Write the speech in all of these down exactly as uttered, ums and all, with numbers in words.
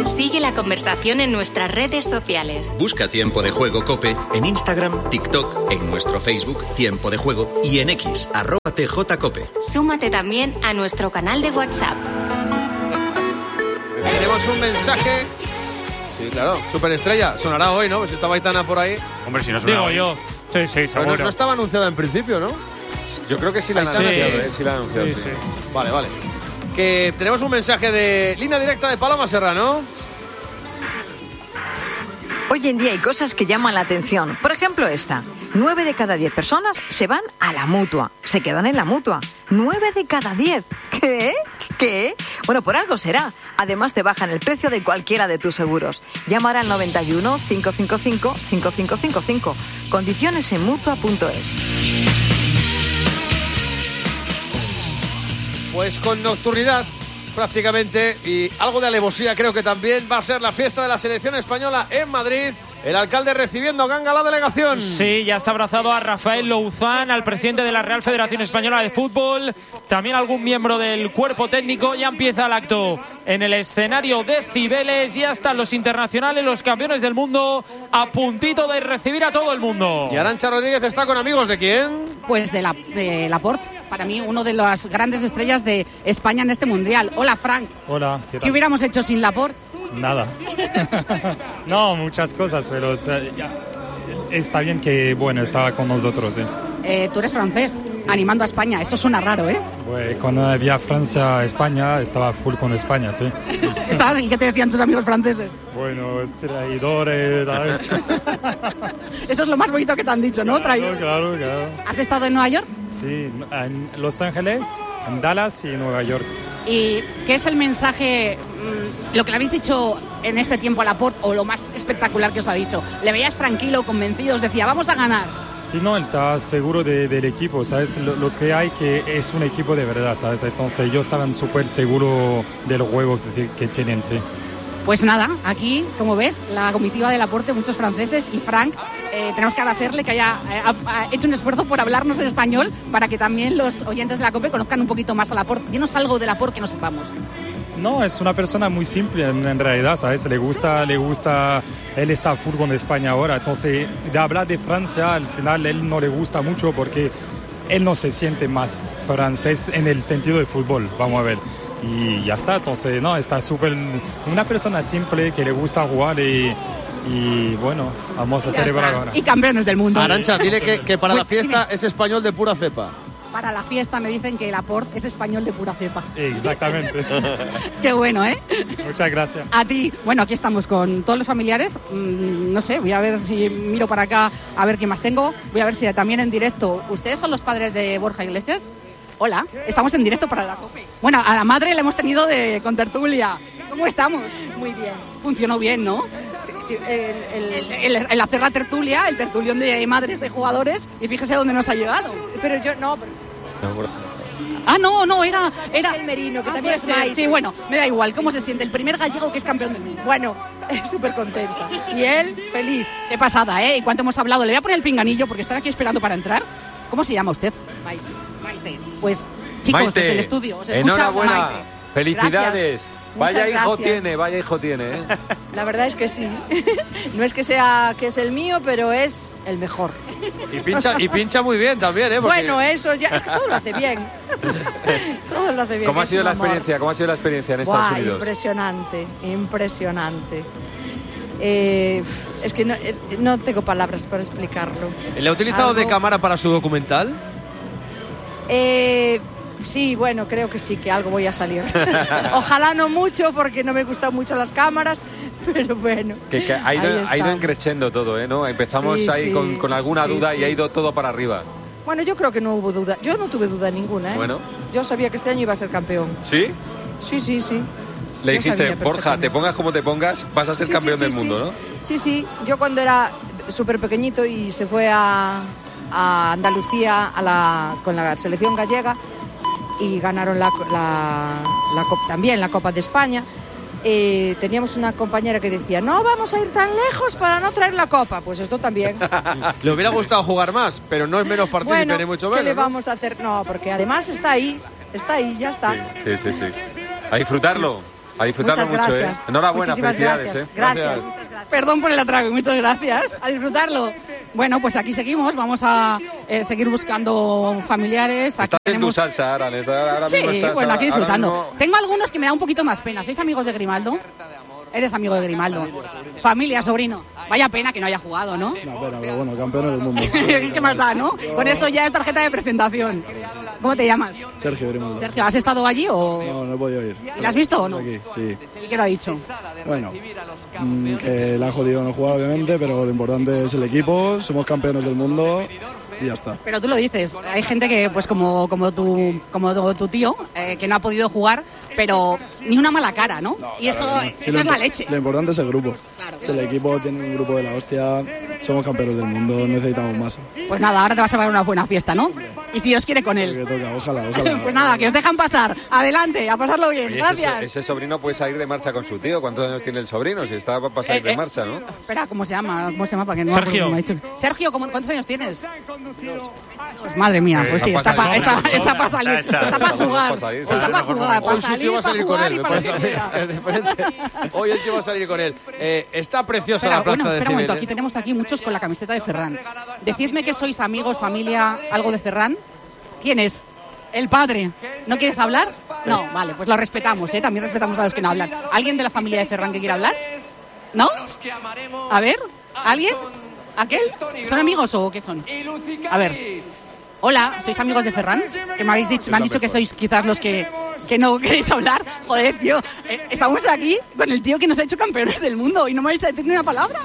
Sigue la conversación en nuestras redes sociales. Busca Tiempo de Juego COPE en Instagram, TikTok, en nuestro Facebook Tiempo de Juego y en X, arroba T J COPE. Súmate también a nuestro canal de WhatsApp. Tenemos un mensaje. Sí, claro, Superestrella. Sonará hoy, ¿no? Pues está Aitana por ahí. Hombre, si no suena Digo hoy. yo. Sí, sí, seguro. Pero no estaba anunciada en principio, ¿no? Yo creo que sí la han Ahí está. anunciado, Sí. ¿eh? Sí la han anunciado. Sí, sí. sí. Vale, vale. Que tenemos un mensaje de línea directa de Paloma Serrano. Hoy en día hay cosas que llaman la atención. Por ejemplo, esta. Nueve de cada diez personas se van a la Mutua. Se quedan en la Mutua. Nueve de cada diez. ¿Qué? ¿Qué? Bueno, por algo será. Además, te bajan el precio de cualquiera de tus seguros. Llamar al noventa y uno, cinco cinco cinco, cinco cinco cinco cinco. Condiciones en mutua punto es. Pues con nocturnidad, prácticamente, y algo de alevosía creo que también va a ser la fiesta de la selección española en Madrid. El alcalde recibiendo ganga a la delegación. Sí, ya se ha abrazado a Rafael Louzán, al presidente de la Real Federación Española de Fútbol, también algún miembro del cuerpo técnico. Ya empieza el acto en el escenario de Cibeles, ya están los internacionales, los campeones del mundo, a puntito de recibir a todo el mundo. Y Arantxa Rodríguez está con amigos de quién? Pues de, la, de Laporte, para mí uno de las grandes estrellas de España en este mundial. Hola, Frank. Hola, ¿qué ¿Qué tal? hubiéramos hecho sin Laporte? Nada. No, muchas cosas, pero o sea, ya, está bien que, bueno, estaba con nosotros, ¿eh? Eh, tú eres francés, animando a España, eso suena raro, ¿eh? Bueno, cuando había Francia, España, estaba full con España, ¿sí? ¿Estabas, ¿Y qué te decían tus amigos franceses? Bueno, traidores, ¿sabes? Eso es lo más bonito que te han dicho, ¿no? Claro, Traidor. claro, claro. ¿Has estado en Nueva York? Sí, en Los Ángeles, en Dallas y Nueva York. ¿Y qué es el mensaje, mmm, lo que le habéis dicho en este tiempo a Laporte, o lo más espectacular que os ha dicho? ¿Le veías tranquilo, convencido? Os decía, vamos a ganar. Sí, no, él está seguro de, del equipo, ¿sabes? Lo, lo que hay que es un equipo de verdad, ¿sabes? Entonces ellos estaban súper seguros del juego que, que tienen, sí. Pues nada, aquí, como ves, la comitiva de Laporte, muchos franceses, y Frank, eh, tenemos que agradecerle que haya eh, ha, ha hecho un esfuerzo por hablarnos en español para que también los oyentes de la COPE conozcan un poquito más a Laporte. Dinos algo de Laporte que no sepamos. No, es una persona muy simple en, en realidad, ¿sabes? Le gusta, le gusta, él está a full con España ahora, entonces de hablar de Francia, al final él no le gusta mucho porque él no se siente más francés en el sentido de fútbol, vamos a ver. Y ya está, entonces, no, está súper, una persona simple que le gusta jugar y, y bueno, vamos a celebrar ahora. Y campeones del mundo. Arantxa, dile que, que para la fiesta es español de pura cepa. Para la fiesta me dicen que Laporte es español de pura cepa. Exactamente. Qué bueno, ¿eh? Muchas gracias. A ti. Bueno, aquí estamos con todos los familiares. Mm, no sé, voy a ver si miro para acá a ver qué más tengo. Voy a ver si también en directo. ¿Ustedes son los padres de Borja Iglesias? Hola, estamos en directo para la COPE. Bueno, a la madre la hemos tenido de con tertulia. ¿Cómo estamos? Muy bien. Funcionó bien, ¿no? Sí, sí, el, el, el, el hacer la tertulia, el tertulión de madres de jugadores, y fíjese dónde nos ha llegado. Pero yo no. Ah, no, no, era... era... El Merino, que ah, también es puede ser. Maite. Sí, bueno, me da igual. ¿Cómo se siente? El primer gallego que es campeón del mundo. Bueno, súper contenta. Y él, feliz. Qué pasada, ¿eh? En cuanto hemos hablado, le voy a poner el pinganillo porque están aquí esperando para entrar. ¿Cómo se llama usted? Maite. Maite. Pues, chicos, Maite, desde el estudio, os escucha enhorabuena. Maite. Felicidades. Muchas Vaya hijo gracias. tiene, vaya hijo tiene, ¿eh? La verdad es que sí. No es que sea que es el mío, pero es el mejor. Y pincha, y pincha muy bien también, ¿eh? Porque... Bueno, eso ya... Es que todo lo hace bien. Todo lo hace bien. ¿Cómo ha es sido un la amor. experiencia? ¿Cómo ha sido la experiencia en Buah, Estados Unidos? impresionante, impresionante. Eh, es que no, es- no tengo palabras para explicarlo. ¿Le ha utilizado Algo- de cámara para su documental? Eh, sí, bueno, creo que sí, que algo voy a salir. Ojalá no mucho, porque no me gustan mucho las cámaras, pero bueno. Que, que ha, ido, ahí ha ido estamos. encrechendo todo, ¿eh? ¿No? Empezamos Sí, ahí sí. con, con alguna Sí, duda sí. y ha ido todo para arriba. Bueno, yo creo que no hubo duda. Yo no tuve duda ninguna, ¿eh? Bueno. Yo sabía que este año iba a ser campeón. ¿Sí? Sí, sí, sí. Le Yo dijiste, sabía Borja, perfectamente. te pongas como te pongas, vas a ser Sí, campeón sí, del sí, mundo, sí. ¿no? Sí, sí. Yo cuando era súper pequeñito y se fue a, a Andalucía a la, con la selección gallega y ganaron la, la, la Copa- también la Copa de España, eh, teníamos una compañera que decía, no vamos a ir tan lejos para no traer la Copa. Pues esto también. Le hubiera gustado jugar más, pero no es menos partícipe Bueno, ni mucho ¿qué menos. le ¿no? vamos a hacer? No, porque además está ahí, está ahí, ya está. Sí, sí, sí. A disfrutarlo. A disfrutarlo Muchas mucho, gracias. ¿eh? Enhorabuena, Muchísimas felicidades, gracias. ¿eh? Gracias. Gracias. Muchas gracias. Perdón por el atraco, muchas gracias. A disfrutarlo. Bueno, pues aquí seguimos. Vamos a eh, seguir buscando familiares. Aquí Estás en tu tenemos... salsa, ahora, ahora Sí, mismo estás, bueno, aquí ahora disfrutando. mismo- Tengo algunos que me da un poquito más pena. ¿Sois amigos de Grimaldo? Eres amigo de Grimaldo. Familia, sobrino. Vaya pena que no haya jugado, ¿no? Una pena, pero bueno, campeones del mundo. ¿Qué más da, no? Con eso ya es tarjeta de presentación. ¿Cómo te llamas? Sergio Grimaldo. Sergio, ¿has estado allí o...? No, no he podido ir. ¿La has visto o no? Aquí, sí. ¿Y qué te ha dicho? Bueno, mm, que la ha jodido no jugar, obviamente, pero lo importante es el equipo, somos campeones del mundo y ya está. Pero tú lo dices, hay gente que, pues como, como, tu, como tu, tu tío, eh, que no ha podido jugar, pero ni una mala cara, ¿no? y eso, Sí, eso lo es la impo- leche. Lo importante es el grupo. Si el equipo tiene un grupo de la hostia, somos campeones del mundo, necesitamos más. Pues nada, ahora te vas a ver una buena fiesta, ¿no? Y si Dios quiere con Que él. toca, ojalá, ojalá. Pues nada, que os dejan pasar. Adelante, a pasarlo bien. Oye, Gracias. ese, ese sobrino puede salir de marcha con su tío. ¿Cuántos años tiene el sobrino? Si está para salir Eh, de eh. marcha, ¿no? Espera, ¿cómo se llama? ¿Cómo se llama? Para que no me Sergio. acuerdo cómo ha dicho. Sergio, ¿cómo- ¿cuántos años tienes? Pues madre mía, pues sí, está está para para salir, está, está para salir, Ya está. está para jugar, Para salir, está está para jugar, Hoy para su tío va a salir, para salir con jugar él, y me para lo parece que a mí. quiera. Es diferente. Hoy el tío va a salir con él. Eh, está preciosa Espera, la plaza bueno, de espera un momento, Cibeles. aquí tenemos aquí muchos con la camiseta de Ferran. Decidme que sois amigos, familia, algo de Ferran. ¿Quién es? El padre. ¿No quieres hablar? No, vale, pues lo respetamos, ¿eh? También respetamos a los que no hablan. ¿Alguien de la familia de Ferran que quiera hablar? ¿No? A ver, ¿alguien? ¿Aquel? ¿Son amigos o qué son? A ver. Hola, ¿sois amigos de Ferran? Que me habéis dicho, me han dicho que sois quizás los que, que no queréis hablar. Joder, tío, eh, estamos aquí con el tío que nos ha hecho campeones del mundo y no me vais a decir ni una palabra.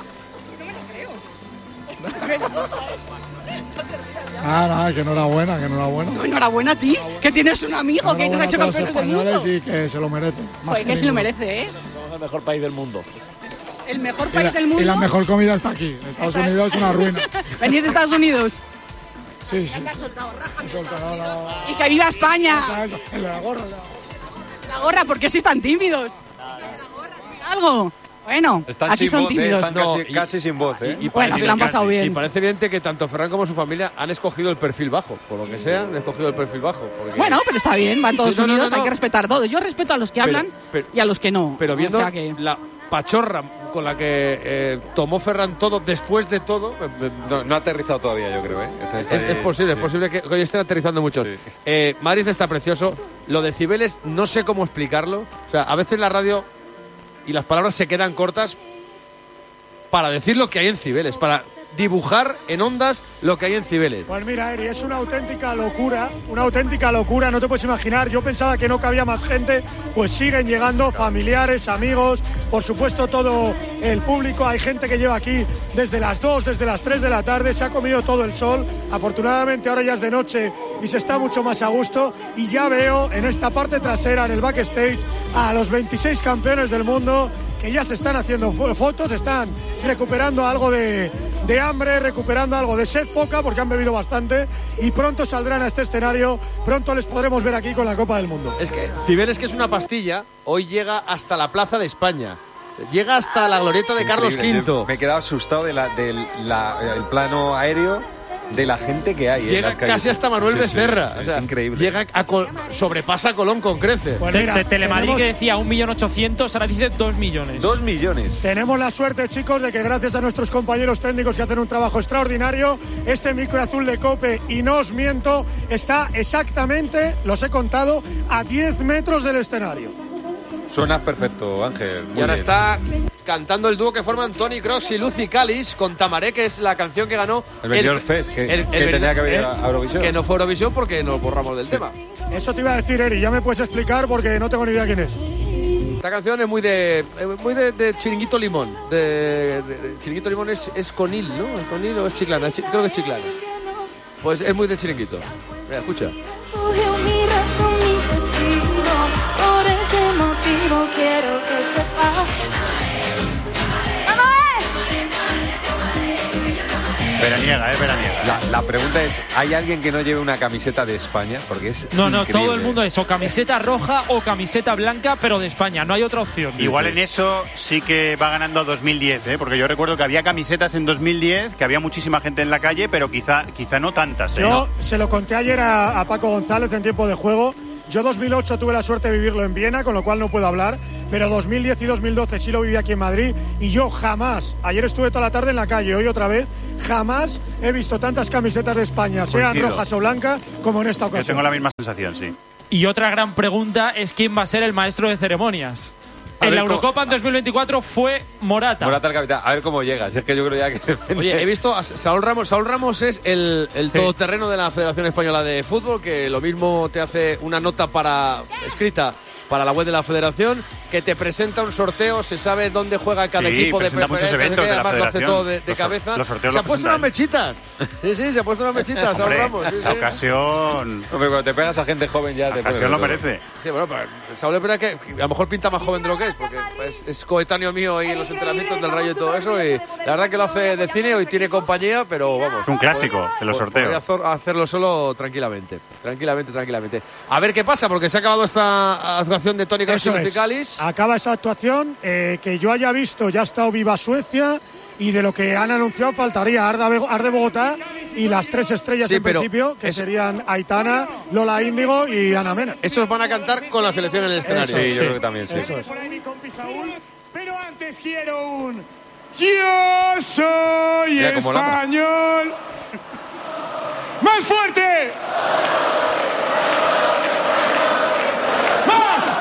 Ah, nada, que enhorabuena, que enhorabuena. Enhorabuena a ti, que tienes un amigo que nos ha hecho Enhorabuena a todos campeones los del mundo. españoles y que se lo merece. Más Joder, que se lo ninguno. merece, ¿eh? Somos el mejor país del mundo. El mejor Y país la, del mundo. y la mejor comida está aquí. Estados Esa- Unidos es una ruina. Venís de Estados Unidos. Sí, sí. sí. Soltado la, Y que viva España. la, esa, la gorra. la- La gorra, ¿por qué sois tan tímidos? Algo. Bueno, Están aquí sin son voz, ¿eh? tímidos. Están No, casi, y- casi sin voz, ¿eh? Y Bueno, parece- se lo han pasado bien. Y parece evidente que tanto Ferran como su familia han escogido el perfil bajo. Por lo que sea, han escogido el perfil bajo. porque- Bueno, pero está bien, van todos Sí, no, no, unidos, no, no. hay que respetar todos. Yo respeto a los que Pero- hablan pero- y a los que no. Pero viendo O sea que- la pachorra con la que eh, tomó Ferran todo después de todo, eh, eh, No, no ha aterrizado todavía, yo creo, ¿eh? Está- está es, ahí- es posible, es sí. posible que hoy estén aterrizando muchos. Sí. Eh, Madrid está precioso. Lo de Cibeles no sé cómo explicarlo. O sea, a veces la radio y las palabras se quedan cortas para decir lo que hay en Cibeles, para dibujar en ondas lo que hay en Cibeles. Pues mira, Eri, es una auténtica locura, una auténtica locura, no te puedes imaginar. Yo pensaba que no cabía más gente, pues siguen llegando familiares, amigos, por supuesto todo el público. Hay gente que lleva aquí desde las dos, desde las tres de la tarde, se ha comido todo el sol. Afortunadamente ahora ya es de noche y se está mucho más a gusto. Y ya veo en esta parte trasera, en el backstage, a los veintiséis campeones del mundo que ya se están haciendo fo- fotos, están recuperando algo de, de hambre, recuperando algo de sed poca porque han bebido bastante y pronto saldrán a este escenario, pronto les podremos ver aquí con la Copa del Mundo. Es que Cibeles, que es una pastilla, hoy llega hasta la Plaza de España. Llega hasta la glorieta de Carlos Increíble. quinto. Me he quedado asustado del de la, el plano aéreo de la gente que hay. en Llega las calles. casi hasta Manuel Sí, sí, sí, Becerra. sí, O sea, es increíble. Llega a Col- sobrepasa a Colón con creces. Pues De, mira, de Telemadrid tenemos- que decía un millón ochocientos, ahora dice dos millones. Dos millones. Tenemos la suerte, chicos, de que gracias a nuestros compañeros técnicos que hacen un trabajo extraordinario, este micro azul de COPE, y no os miento, está exactamente, los he contado, a diez metros del escenario. Suena perfecto, Ángel. Muy Y ahora bien. está cantando el dúo que forman Tony Cross y Lucy Calis con Tamaré, que es la canción que ganó El Benidorm Fest, que- que tenía que haber ido a Eurovisión. Que no fue Eurovisión porque nos borramos del tema. Eso te iba a decir, Eri, ya me puedes explicar porque no tengo ni idea quién es. Esta canción es muy de eh, muy de, de Chiringuito Limón. De, de- de- Chiringuito Limón es, es Conil, ¿no? ¿Es Conil o es Chiclana? Es chi- creo que es Chiclana. Pues es muy de Chiringuito. Mira, escucha. Cogió mi razón, mi destino. Por ese motivo quiero que sepa. Veraniega, eh, veraniega. La, la pregunta es, ¿hay alguien que no lleve una camiseta de España? Porque es No, no, increíble. todo el mundo es o camiseta roja o camiseta blanca, pero de España, no hay otra opción. Igual en eso sí que va ganando dos mil diez, ¿eh? Porque yo recuerdo que había camisetas en dos mil diez, que había muchísima gente en la calle, pero quizá, quizá no tantas, ¿eh? Yo se lo conté ayer a, a Paco González en tiempo de juego Yo dos mil ocho tuve la suerte de vivirlo en Viena, con lo cual no puedo hablar, pero dos mil diez y dos mil doce sí lo viví aquí en Madrid y yo jamás, ayer estuve toda la tarde en la calle, hoy otra vez, jamás he visto tantas camisetas de España, sean Coincido. rojas o blancas, como en esta ocasión. Yo tengo la misma sensación, sí. Y otra gran pregunta es quién va a ser el maestro de ceremonias. A En ver la cómo- Eurocopa en dos mil veinticuatro fue Morata. Morata el capitán. A ver cómo llega. Si es que yo creo ya que... Oye, he visto a Saúl Ramos. Saúl Ramos es el, el Sí. todoterreno de la Federación Española de Fútbol, que lo mismo te hace una nota para escrita para la web de la Federación, que te presenta un sorteo, se sabe dónde juega cada Sí, equipo de presenta muchos preferencia, eventos de la además lo hace Federación. todo de, de Los sor- cabeza. los sorteos se ha los puesto presenta unas mechitas. Sí, sí, se ha puesto unas mechitas, Saúl Hombre, Ramos. Sí, la sí. ocasión... Hombre, cuando te pegas a gente joven ya La te ocasión lo puedes ver merece. Sí, bueno, pero Saúl es verdad que, que a lo mejor pinta más joven de lo que es, porque es, es coetáneo mío ahí en los entrenamientos del Rayo y todo eso, y la verdad que lo hace de cine, hoy tiene compañía, pero vamos. Es un clásico de los sorteos. Podría hacer- hacerlo solo tranquilamente, tranquilamente, tranquilamente. A ver qué pasa, porque se ha acabado esta actuación de Toni Kroos y Eso es. Musicalis. Acaba esa actuación, eh, que yo haya visto, ya ha estado viva Suecia, y de lo que han anunciado faltaría Arda, Bego- Arde Bogotá y las tres estrellas Sí, en pero principio, que eso- serían Aitana, Lola Índigo y Ana Mena. Esos van a cantar con la selección en el escenario. Eso, Sí, yo creo que también sí. Eso es. Por ahí mi compi Saúl, pero antes quiero un yo soy Mira cómo lama. español. ¡Más fuerte! ¡Más!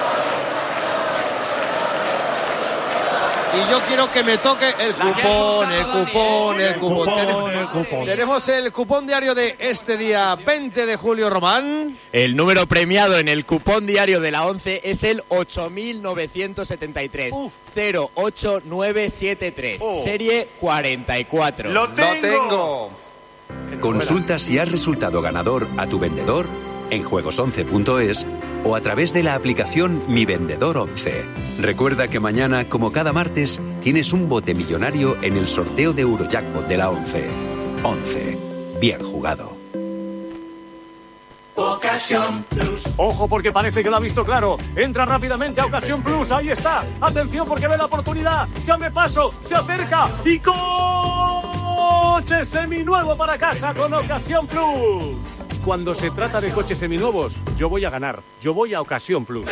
Y yo quiero que me toque el cupón, el cupón, el cupón. Tenemos- el cupón. Tenemos el cupón diario de este día veinte de julio, Román. El número premiado en el cupón diario de la ONCE es el ocho mil novecientos setenta y tres. cero ocho nueve siete tres. Oh. Serie cuarenta y cuatro. ¡Lo Lo tengo! tengo. Consulta si has resultado ganador a tu vendedor en juegos once punto es o a través de la aplicación Mi Vendedor once. Recuerda que mañana, como cada martes, tienes un bote millonario en el sorteo de Eurojackpot de la once. once. Bien jugado. Ojo porque parece que lo ha visto claro. Entra rápidamente a Ocasión Plus. Ahí está. Atención porque ve la oportunidad. Se abre paso. Se acerca. Y coche seminuevo para casa con Ocasión Plus. Cuando se trata de coches seminuevos, yo voy a ganar. Yo voy a Ocasión Plus.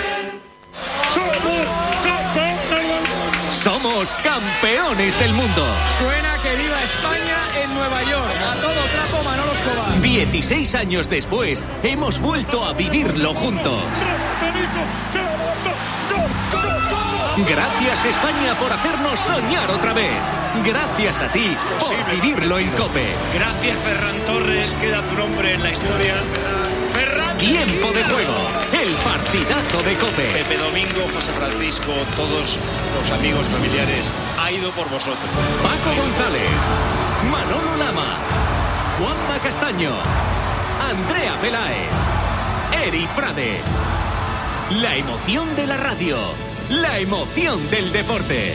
Somos campeones del mundo. Suena que viva España en Nueva York. A todo trapo Manolo Escobar. dieciséis años después, hemos vuelto a vivirlo juntos. Gracias España por hacernos soñar otra vez. Gracias a ti por vivirlo en COPE. Gracias, Ferran Torres. Queda tu nombre en la historia. Ferran. Tiempo de juego. El partidazo de COPE. Pepe Domingo, José Francisco, todos los amigos familiares, ha ido por vosotros. Paco González. Manolo Lama. Juanma Castaño. Andrea Peláez. Eri Frade. La emoción de la radio. La emoción del deporte.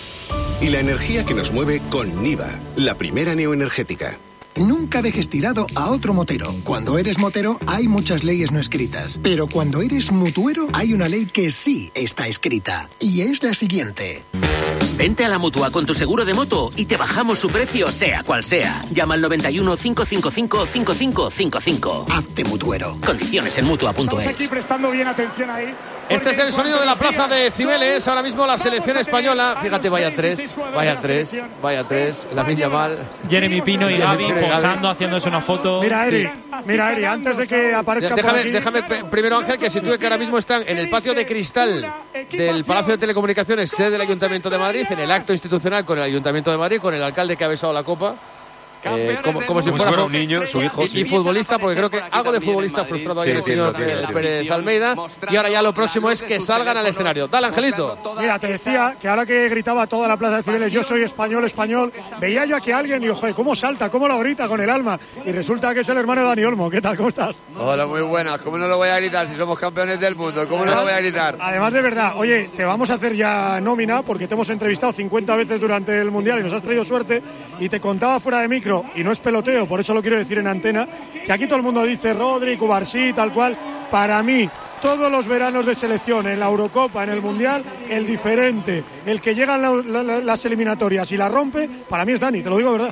Y la energía que nos mueve con Niva, la primera neoenergética. Nunca dejes tirado a otro motero. Cuando eres motero hay muchas leyes no escritas, pero cuando eres mutuero hay una ley que sí está escrita, y es la siguiente. Vente a la Mutua con tu seguro de moto y te bajamos su precio sea cual sea. Llama al noventa y uno, cinco cinco cinco, cinco cinco cinco cinco. Hazte mutuero. Condiciones en mutua punto Estamos aquí es. prestando bien atención ahí. Este es el sonido de la plaza de Cibeles. Ahora mismo la selección española. Fíjate, vaya tres, vaya tres, vaya tres. La Viña Mal. Jeremy Pino y Jeremy Gaby Pino y Gaby. posando, haciéndose una foto. Mira, Eri, Sí. mira, Eri, antes de que aparezca por Déjame, aquí... déjame pe- primero, Ángel, que sitúe que ahora mismo están en el patio de cristal del Palacio de Telecomunicaciones, sede del Ayuntamiento de Madrid, en el acto institucional con el Ayuntamiento de Madrid, con el alcalde que ha besado la copa. Eh, como, como si Como fuera, si fuera un niño, su hijo, y, sí. y futbolista, porque creo que algo de futbolista frustrado Sí, ayer el tiene, señor tiene, eh, tiene. Pérez Almeida. Y ahora ya lo próximo es que salgan al escenario. Dale, Angelito. Mira, te decía que ahora que gritaba toda la plaza de Cibeles, yo soy español, español, veía yo aquí a alguien y digo, joder, cómo salta, cómo lo grita con el alma. Y resulta que es el hermano de Dani Olmo. ¿Qué tal? ¿Cómo estás? Hola, muy buenas. ¿Cómo no lo voy a gritar si somos campeones del mundo? ¿Cómo no lo voy a gritar? Además, de verdad, oye, te vamos a hacer ya nómina porque te hemos entrevistado cincuenta veces durante el Mundial y nos has traído suerte. Y te contaba fuera de micro, y no es peloteo, por eso lo quiero decir en antena, que aquí todo el mundo dice Rodri, Cubarsí, tal cual. Para mí, todos los veranos de selección, en la Eurocopa, en el Mundial, el diferente, el que llega en la- la- la- las eliminatorias y la rompe, para mí es Dani, te lo digo de verdad.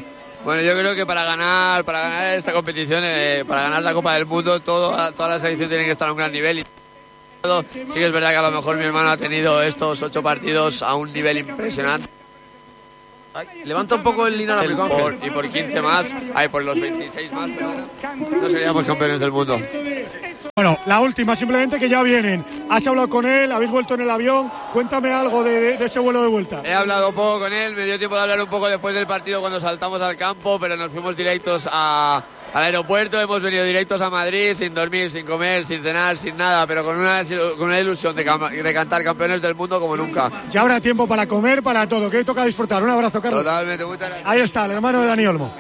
Bueno, yo creo que para ganar, para ganar esta competición, eh, para ganar la Copa del Mundo, todo, toda la selección tiene que estar a un gran nivel. Y sí que es verdad que a lo mejor mi hermano ha tenido estos ocho partidos a un nivel impresionante. Ay, levanta un poco el inalámbrico, por, y por quince más, ay, por los veintiséis más, no seríamos campeones del mundo. Bueno, la última, simplemente que ya vienen. ¿Has hablado con él? ¿Habéis vuelto en el avión? Cuéntame algo de, de, de ese vuelo de vuelta. He hablado poco con él, me dio tiempo de hablar un poco después del partido cuando saltamos al campo, pero nos fuimos directos a, al aeropuerto, hemos venido directos a Madrid sin dormir, sin comer, sin cenar, sin nada, pero con una, con una ilusión de, de cantar campeones del mundo como nunca. Ya habrá tiempo para comer, para todo, que hoy toca disfrutar. Un abrazo, Carlos. Totalmente, muchas gracias. Ahí está, el hermano de Dani Olmo.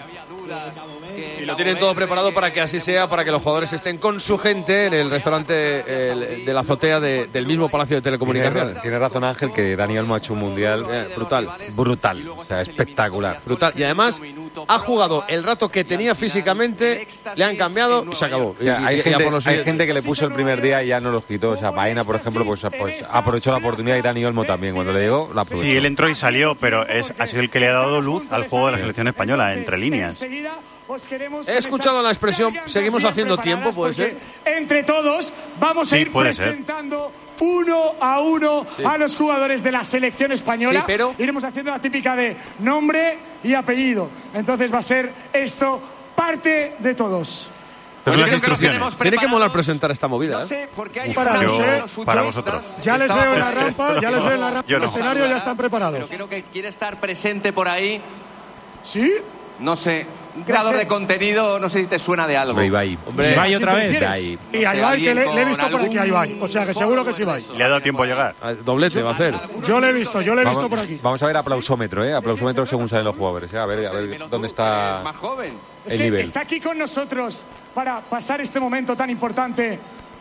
Y lo tienen todo preparado para que así sea, para que los jugadores estén con su gente en el restaurante el, de la azotea de, del mismo Palacio de Telecomunicaciones. Tiene, tiene razón Ángel que Dani Olmo ha hecho un mundial eh, brutal. Brutal, o sea, espectacular. Brutal. Y además ha jugado el rato que tenía físicamente, le han cambiado y se acabó. O sea, y, hay, y gente, los... hay gente que le puso el primer día y ya no los quitó. O sea, Baena, por ejemplo, pues, pues aprovechó la oportunidad y Dani Olmo también. Cuando le llegó, la aprovechó. Sí, él entró y salió, pero es, ha sido el que le ha dado luz al juego de la selección española, entre líneas. He escuchado la expresión, seguimos haciendo tiempo, puede ser. Entre todos vamos a sí, ir presentando ser. uno a uno sí. a los jugadores de la selección española. Sí, pero... iremos haciendo la típica de nombre y apellido. Entonces va a ser esto parte de todos. Pero las instrucciones. Tiene que molar presentar esta movida. No sé, porque hay Uf, para, yo, los, para vosotros. Ya les veo en la rampa, ya les veo en la rampa. Yo no. El escenario ya están preparados. Pero creo que quiere estar presente por ahí. ¿Sí? No sé. Un creador no sé. de contenido, no sé si te suena de algo. Hombre, Ibai. Hombre, Ibai otra vez. Ibai. Y a Ibai, que le, le he visto por aquí a Ibai. O sea, que seguro que sí Ibai. Le ha dado tiempo a llegar. Doblete va a hacer. Yo le he visto, yo le he vamos, visto por aquí. Vamos a ver aplausómetro, ¿eh? Aplausómetro según salen los jugadores. ¿eh? A ver, a ver dónde está es más joven. el es que nivel. Está aquí con nosotros para pasar este momento tan importante.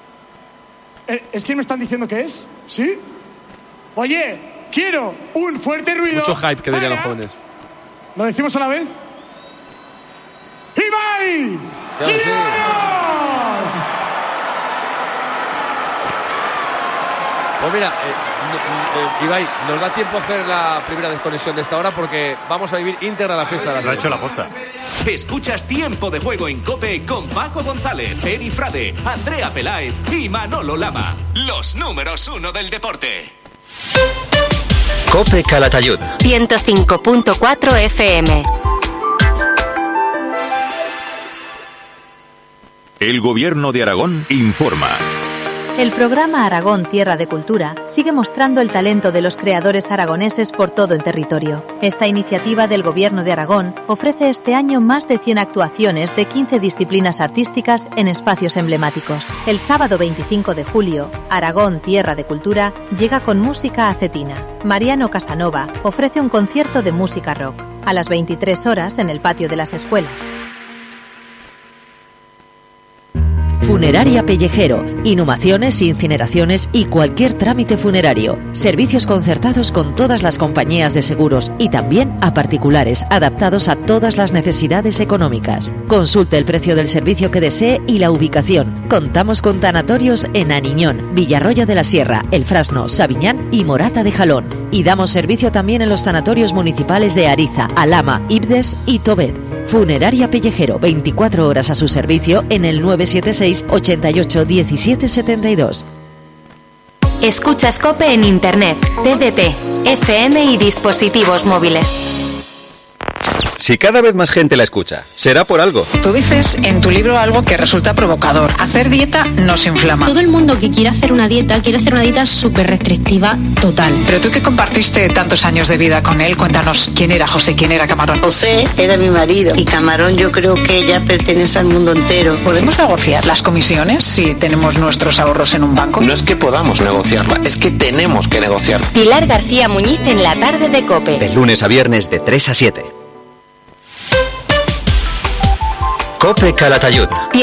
¿Es quién me están diciendo que es? ¿Sí? Oye, quiero un fuerte ruido. Mucho hype que dirían los jóvenes. ¿Lo decimos a la vez? ¡Ibai! Sí, sí. Pues mira, eh, eh, Ibai, nos da tiempo a hacer la primera desconexión de esta hora porque vamos a vivir íntegra la fiesta de la Lo ha hecho la posta. Escuchas Tiempo de Juego en COPE con Paco González, Eri Frade, Andrea Peláez y Manolo Lama. Los números uno del deporte. COPE Calatayud. ciento cinco punto cuatro F M. El Gobierno de Aragón informa. El programa Aragón Tierra de Cultura sigue mostrando el talento de los creadores aragoneses por todo el territorio. Esta iniciativa del Gobierno de Aragón ofrece este año más de cien actuaciones de quince disciplinas artísticas en espacios emblemáticos. El sábado veinticinco de julio, Aragón Tierra de Cultura llega con música acetina. Mariano Casanova ofrece un concierto de música rock a las veintitrés horas en el patio de las escuelas. Funeraria Pellejero, inhumaciones, incineraciones y cualquier trámite funerario. Servicios concertados con todas las compañías de seguros y también a particulares, adaptados a todas las necesidades económicas. Consulte el precio del servicio que desee y la ubicación. Contamos con tanatorios en Aniñón, Villarroya de la Sierra, El Frasno, Sabiñán y Morata de Jalón. Y damos servicio también en los tanatorios municipales de Ariza, Alhama, Ibdes y Tobed. Funeraria Pellejero, veinticuatro horas a su servicio en el nueve siete seis, ochenta y ocho, diecisiete setenta y dos. Escuchas COPE en Internet, T D T, F M y dispositivos móviles. Si cada vez más gente la escucha, será por algo. Tú dices en tu libro algo que resulta provocador. Hacer dieta nos inflama. Todo el mundo que quiere hacer una dieta, quiere hacer una dieta súper restrictiva, total. Pero tú que compartiste tantos años de vida con él, cuéntanos quién era José, quién era Camarón. José era mi marido y Camarón yo creo que ya pertenece al mundo entero. ¿Podemos negociar las comisiones si tenemos nuestros ahorros en un banco? No es que podamos negociarla, es que tenemos que negociar. Pilar García Muñiz en la tarde de COPE. De lunes a viernes de tres a siete. COPE Calatayud.